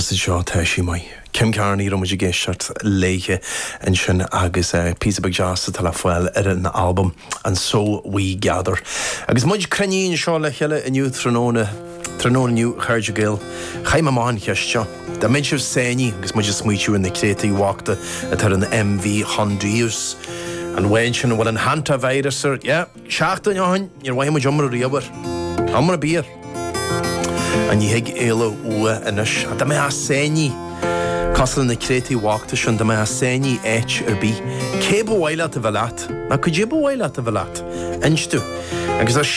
Os seo tá sí mai. Kim Carney muidir géisteart léige an sin agus písa bag jazz tal foiil an album And So We Gather. Agus muid cranín seo le cheile iniu trónniu chuirde géil chaim amáin cheisteo. Da mid sih séní agus muidir smuitiú in na crétaí wachta a tar an MV Honduras. An bhain sin bhfuil an hanta virusar, seachtain áhain, ar bhaim jomar riabar. Amar bíar. An hiig éile ua inis. A da me a séní. Castle na crétaí wachta sin da me a séní éit ar bí. Cé bhhaile a bhelaat. Na cud bhhaile a bhelaat. Instú. Agus